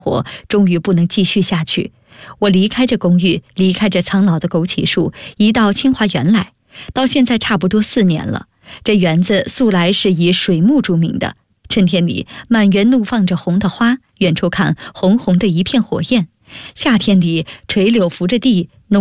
活终于不能继续下去。我离开这公寓，离开这苍老的枸杞树，移到清华园来，到现在差不多4年了。这园子素来是以水木著名的，春天里满园怒放着红的花，远处看红红的一片火焰；夏天里垂柳扶着地，